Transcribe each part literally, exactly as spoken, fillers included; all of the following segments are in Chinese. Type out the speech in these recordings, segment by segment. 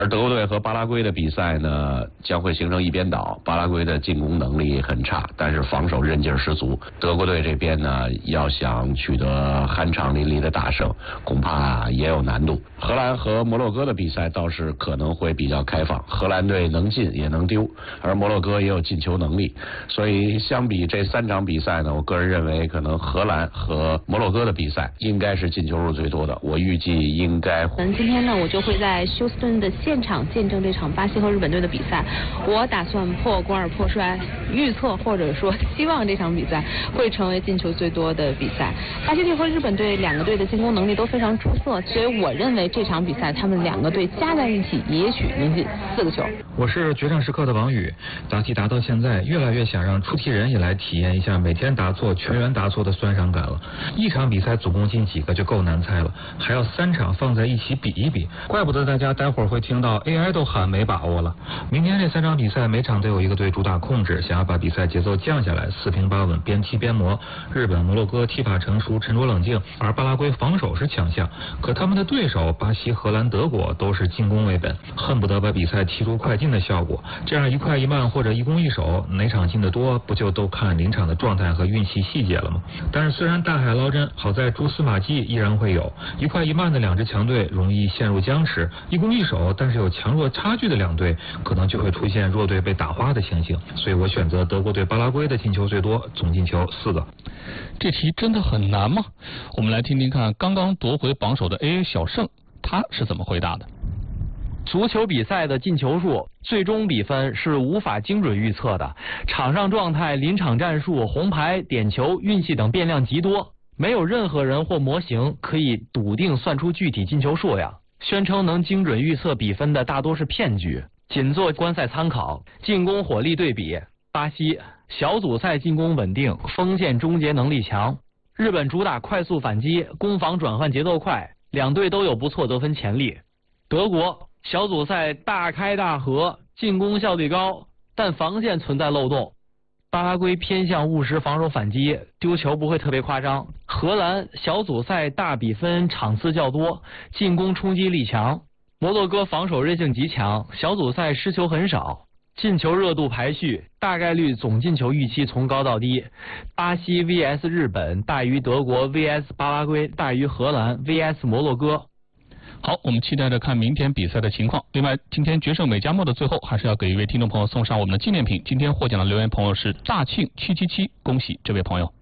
而德国队和巴拉圭的比赛呢，将会形成一边倒。巴拉圭的进攻能力很差，但是防守韧劲十足。德国队这边呢，要想取得酣畅淋漓的大胜，恐怕也有难度。荷兰和摩洛哥的比赛倒是可能会比较开放，荷兰队能进也能丢，而摩洛哥也有进球能力。所以相比这三场比赛呢，我个人认为可能荷兰和摩洛哥的比赛应该是进球数最多的。我预计应该。 嗯，今天呢，我就会在休斯顿的现场见证这场巴西和日本队的比赛。我打算破罐而破摔，预测或者说希望这场比赛会成为进球最多的比赛。巴西队和日本队两个队的进攻能力都非常出色，所以我认为这场比赛他们两个队加在一起也许能进四个球。 我是决胜时刻的王宇，答题答到现在，越来越想让出题人也来体验一下每天答错、全员答错的酸爽感了。一场比赛总共进几个就够难猜了，还要三场放在一起比一比，怪不得大家待会儿会听到 A I 都喊没把握了。明天这三场比赛每场都有一个队主打控制，想要把比赛节奏降下来，四平八稳，边踢边磨。日本、摩洛哥踢法成熟，沉着冷静，而巴拉圭防守是强项，可他们的对手巴西、荷兰、德国都是进攻为本，恨不得把比赛踢出快进的效果。这样一快一慢或者一攻一守，哪场进得多，不就都看临场的状态和运气细节了吗？但是虽然大海捞针，好在蛛丝马迹依然会有，一快一慢的两支强队容易陷入僵持，一攻一守但是有强弱差距的两队可能就会出现弱队被打花的情形。所以我选择德国对巴拉圭的进球最多，总进球四个。 这题真的很难吗？我们来听听看刚刚夺回榜首的 A A 小胜他是怎么回答的。 足球比赛的进球数最终比分是无法精准预测的，场上状态、临场战术、红牌、点球、运气等变量极多，没有任何人或模型可以笃定算出具体进球数量。宣称能精准预测比分的大多是骗局，仅做观赛参考。进攻火力对比，巴西小组赛进攻稳定，锋线终结能力强；日本主打快速反击，攻防转换节奏快，两队都有不错得分潜力。德国小组赛大开大合，进攻效率高，但防线存在漏洞。巴拉圭偏向务实防守反击，丢球不会特别夸张。荷兰小组赛大比分，场次较多，进攻冲击力强。摩洛哥防守韧性极强，小组赛失球很少，进球热度排序，大概率总进球预期从高到低。巴西 V S 日本大于德国 V S 巴拉圭大于荷兰 V S 摩洛哥。 好，我们期待着看明天比赛的情况。另外，今天决胜美加墨的最后，还是要给一位听众朋友送上我们的纪念品。今天获奖的留言朋友是大庆七七七，恭喜这位朋友。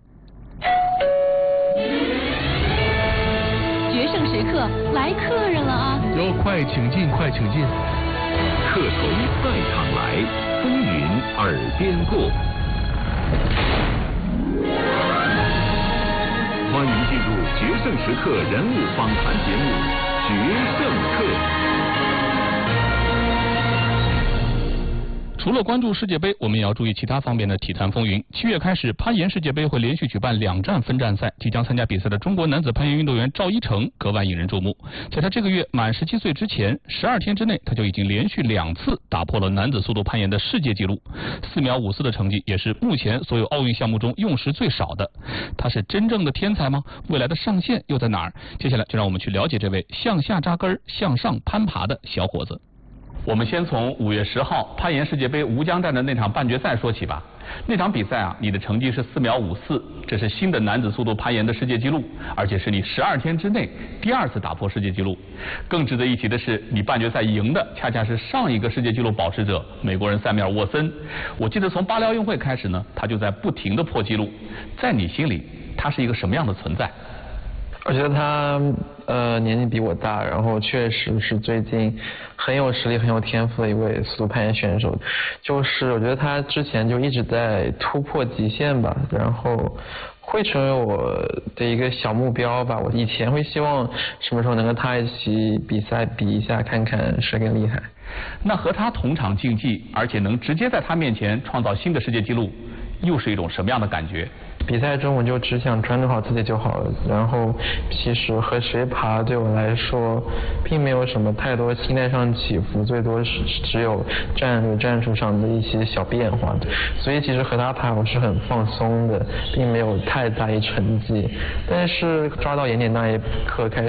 决胜时刻来客人了啊！ 哟，快请进，快请进！客从赛场来，风云耳边过。欢迎进入决胜时刻人物访谈节目《决胜客》。 除了关注世界杯，我们也要注意其他方面的体坛风云。七月开始，攀岩世界杯会连续举办两站分站赛，即将参加比赛的中国男子攀岩运动员赵一成格外引人注目。在他这个月满十七岁之前，十二天之内，他就已经连续两次打破了男子速度攀岩的世界纪录，四秒五四的成绩也是目前所有奥运项目中用时最少的。他是真正的天才吗？未来的上限又在哪儿？接下来就让我们去了解这位向下扎根、向上攀爬的小伙子。我们先从五月十号攀岩世界杯吴江站的那场半决赛说起吧。那场比赛啊，你的成绩是四秒五四，这是新的男子速度攀岩的世界纪录，而且是你十二天之内第二次打破世界纪录。更值得一提的是，你半决赛赢的恰恰是上一个世界纪录保持者美国人塞缪尔沃森。我记得从巴黎奥运会开始呢，他就在不停的破纪录。在你心里，他是一个什么样的存在？ 我觉得他呃年纪比我大，然后确实是最近很有实力、很有天赋的一位速度攀岩选手。就是我觉得他之前就一直在突破极限吧，然后会成为我的一个小目标吧。我以前会希望什么时候能跟他一起比赛比一下，看看谁更厉害。 那和他同场竞技，而且能直接在他面前创造新的世界纪录，又是一种什么样的感觉？ 比赛中我就只想专注好自己就好了，然后其实和谁爬对我来说并没有什么太多心态上起伏，最多是只有战略战术上的一些小变化，所以其实和他爬我是很放松的，并没有太在意成绩，但是抓到岩点那一刻开始